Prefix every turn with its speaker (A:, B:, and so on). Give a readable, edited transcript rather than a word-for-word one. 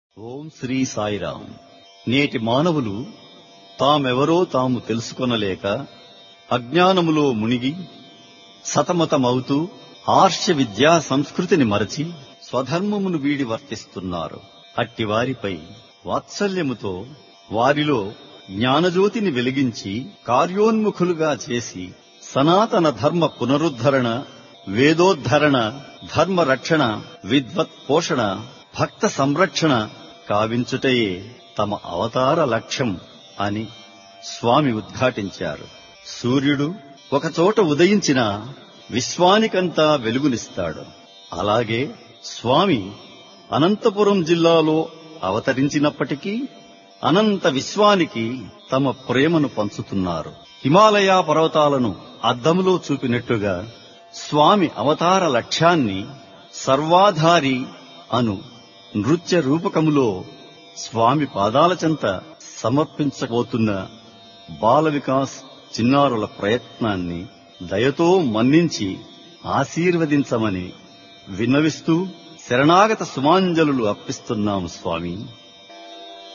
A: ఓం శ్రీ సాయిరాం. నేటి మానవులు తామెవరో తాము తెలుసుకొనలేక అజ్ఞానములో మునిగి సతమతమవుతూ ఆర్ష విద్యా సంస్కృతిని మరచి స్వధర్మమును వీడి వర్తిస్తున్నారు. అట్టివారిపై వాత్సల్యముతో వారిలో జ్ఞానజ్యోతిని వెలిగించి కార్యోన్ముఖులుగా చేసి సనాతన ధర్మ పునరుద్ధరణ, వేదోద్ధరణ, ధర్మరక్షణ, విద్వత్ పోషణ, భక్త సంరక్షణ కావించుటయే తమ అవతార లక్ష్యం అని స్వామి ఉద్ఘాటించారు. సూర్యుడు ఒకచోట ఉదయించిన విశ్వానికంతా వెలుగునిస్తాడు. అలాగే స్వామి అనంతపురం జిల్లాలో అవతరించినప్పటికీ అనంత విశ్వానికి తమ ప్రేమను పంచుతున్నారు. హిమాలయ పర్వతాలను అద్దములో చూపినట్టుగా స్వామి అవతార లక్ష్యాన్ని సర్వాధారి అను నృత్య రూపకములో స్వామి పాదాల చెంత సమర్పించబోతున్న బాల వికాస్ చిన్నారుల ప్రయత్నాన్ని దయతో మన్నించి ఆశీర్వదించమని విన్నవిస్తూ శరణాగత సుమాంజలులు అర్పిస్తున్నాము స్వామి.